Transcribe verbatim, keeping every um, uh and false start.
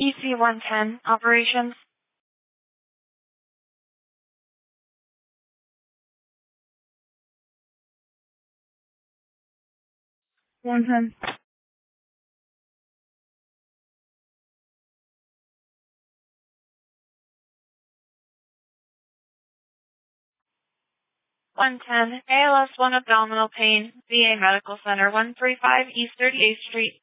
E C one ten, operations. one ten. one ten, A L S one abdominal pain, V A Medical Center, one thirty-five East thirty-eighth Street.